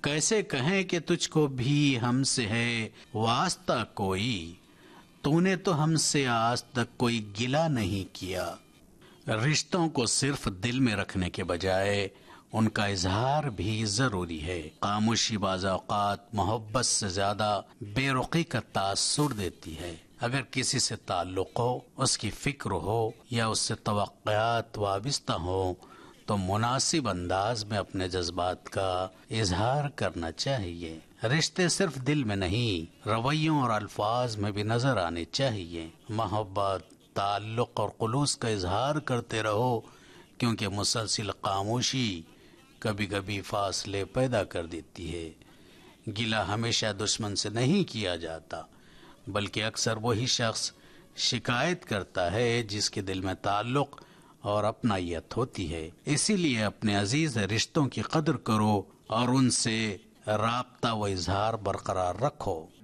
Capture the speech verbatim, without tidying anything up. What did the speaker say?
کیسے کہیں کہ تجھ کو بھی ہم سے ہے واسطہ کوئی، تو نے تو ہم سے آج تک کوئی گلہ نہیں کیا۔ رشتوں کو صرف دل میں رکھنے کے بجائے ان کا اظہار بھی ضروری ہے۔ خاموشی بعض اوقات محبت سے زیادہ بے رخی کا تاثر دیتی ہے۔ اگر کسی سے تعلق ہو، اس کی فکر ہو یا اس سے توقعات وابستہ ہو تو مناسب انداز میں اپنے جذبات کا اظہار کرنا چاہیے۔ رشتے صرف دل میں نہیں، رویوں اور الفاظ میں بھی نظر آنے چاہیے۔ محبت، تعلق اور خلوص کا اظہار کرتے رہو، کیونکہ مسلسل خاموشی کبھی کبھی فاصلے پیدا کر دیتی ہے۔ گلہ ہمیشہ دشمن سے نہیں کیا جاتا، بلکہ اکثر وہی شخص شکایت کرتا ہے جس کے دل میں تعلق اور اپنائیت ہوتی ہے۔ اسی لیے اپنے عزیز رشتوں کی قدر کرو اور ان سے رابطہ و اظہار برقرار رکھو۔